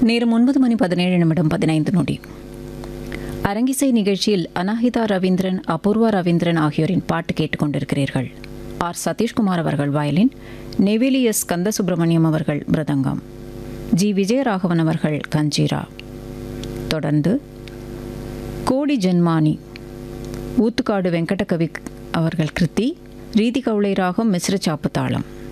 நேரம் 9:17:15. அரங்கிசை நிகழ்ச்சியில் அனாஹிதா ரவீந்திரன், அபூர்வா ரவீந்திரன் ஆகியோரின் பாட்டு கேட்டுக்கொண்டிருக்கிறீர்கள். ஆர் சதீஷ்குமார் அவர்கள் வயலின், நெவிலி எஸ் கந்தசுப்ரமணியம் அவர்கள் மிருதங்கம், ஜி விஜயராகவன் அவர்கள் கஞ்சீரா. தொடர்ந்து கோடி ஜன்மானி, ஊத்துக்காடு வெங்கடகவி அவர்கள் கிருத்தி, ரீதி கவுளை ராகம் மிஸ்ர சாப்பு தாளம்.